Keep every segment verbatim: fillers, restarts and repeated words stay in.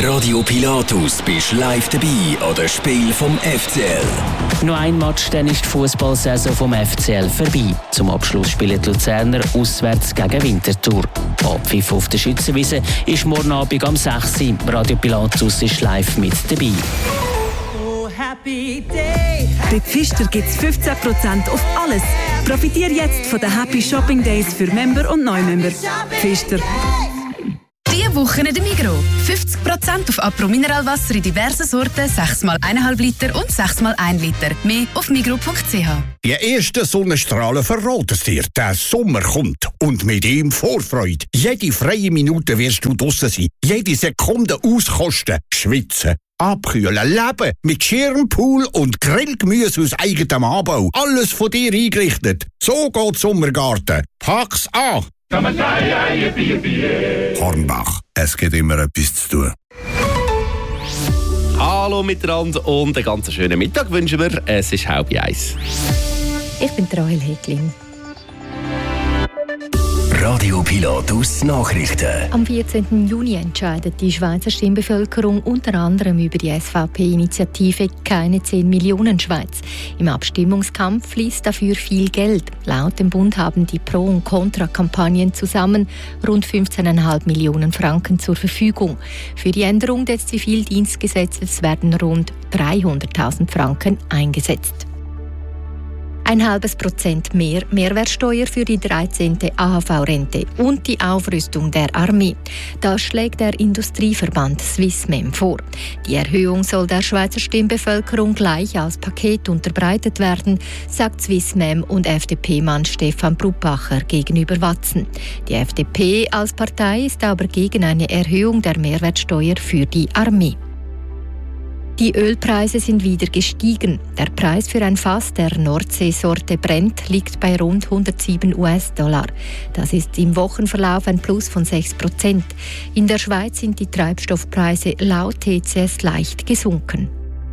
Radio Pilatus bist live dabei an den Spiel vom F C L. Noch ein Match, dann ist die Fußballsaison vom F C L vorbei. Zum Abschluss spielen die Luzerner auswärts gegen Winterthur. Abpfiff auf der Schützenwiese ist morgen Abend um sechs Uhr. Radio Pilatus ist live mit dabei. Oh, happy day. Bei Pfister gibt es fünfzehn Prozent auf alles. Profitiere jetzt von den Happy Shopping Days für Member und Neumember. Pfister. Diese Woche in der Migros. fünfzig Prozent auf Apro Mineralwasser in diversen Sorten, sechs mal eins Komma fünf Liter und sechs mal ein Liter. Mehr auf migros punkt c h. Die ersten Sonnenstrahlen verraten es dir. Der Sommer kommt. Und mit ihm Vorfreude. Jede freie Minute wirst du draussen sein. Jede Sekunde auskosten. Schwitzen. Abkühlen, leben. Mit Schirmpool und Grillgemüse aus eigenem Anbau. Alles von dir eingerichtet. So geht Sommergarten. Pack's an! Hornbach, es gibt immer etwas zu tun. Hallo miteinander und einen ganz schönen Mittag wünschen wir. Es ist halb eins. Ich bin Rahel Häglin. Radio Pilatus Nachrichten. Am vierzehnten Juni entscheidet die Schweizer Stimmbevölkerung unter anderem über die S V P-Initiative «Keine zehn Millionen Schweiz». Im Abstimmungskampf fließt dafür viel Geld. Laut dem Bund haben die Pro- und Contra-Kampagnen zusammen rund fünfzehn Komma fünf Millionen Franken zur Verfügung. Für die Änderung des Zivildienstgesetzes werden rund dreihunderttausend Franken eingesetzt. Ein halbes Prozent mehr Mehrwertsteuer für die dreizehnte A H V-Rente und die Aufrüstung der Armee. Das schlägt der Industrieverband Swissmem vor. Die Erhöhung soll der Schweizer Stimmbevölkerung gleich als Paket unterbreitet werden, sagt Swissmem und F D P-Mann Stefan Bruppacher gegenüber Watson. Die F D P als Partei ist aber gegen eine Erhöhung der Mehrwertsteuer für die Armee. Die Ölpreise sind wieder gestiegen. Der Preis für ein Fass der Nordsee-Sorte Brent liegt bei rund hundertsieben US-Dollar. Das ist im Wochenverlauf ein Plus von sechs Prozent. In der Schweiz sind die Treibstoffpreise laut T C S leicht gesunken.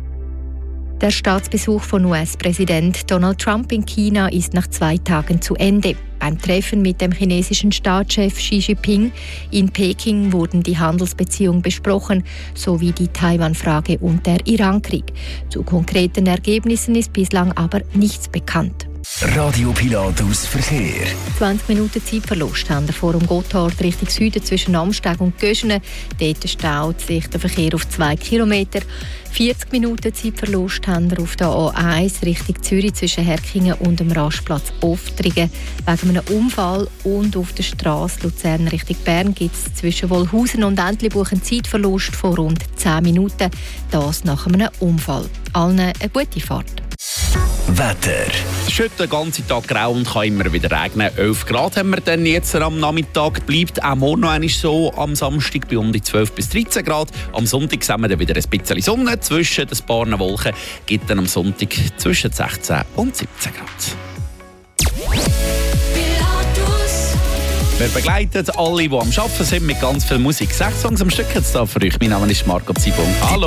Der Staatsbesuch von U S-Präsident Donald Trump in China ist nach zwei Tagen zu Ende. Beim Treffen mit dem chinesischen Staatschef Xi Jinping in Peking wurden die Handelsbeziehungen besprochen, sowie die Taiwan-Frage und der Irankrieg. Zu konkreten Ergebnissen ist bislang aber nichts bekannt. Radio Pilatus Verkehr. zwanzig Minuten Zeitverlust haben wir vor dem Gotthard Richtung Süden zwischen Amsteg und Göschene. Dort staut sich der Verkehr auf zwei Kilometer. vierzig Minuten Zeitverlust haben wir auf der A eins Richtung Zürich zwischen Herkingen und dem Rastplatz Oftringen wegen einem Unfall. Und auf der Straße Luzern Richtung Bern gibt es zwischen Wolhausen und Entlebuch einen Zeitverlust von rund zehn Minuten. Das nach einem Unfall. Allen eine gute Fahrt. Wetter. Es ist heute den ganzen Tag grau und kann immer wieder regnen. elf Grad haben wir dann jetzt am Nachmittag. Bleibt auch morgen noch einmal so am Samstag bei um die zwölf bis dreizehn Grad. Am Sonntag sehen wir dann wieder ein bisschen Sonne. Zwischen den paar Wolken gibt dann am Sonntag zwischen sechzehn und siebzehn Grad. Wir begleiten alle, die am Arbeiten sind, mit ganz viel Musik. Sechs Songs am Stück jetzt da für euch. Mein Name ist Marco Zibon. Hallo.